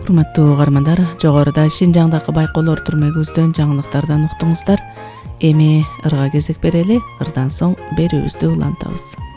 Урматтуу угармандар, жогоруда Шинжаңдагы байкоолор түрмөгүбүздөн жаңылыктардан уктуңуздар. Эми ырга кезек берели, ырдан соң берүүбүздү улантабыз.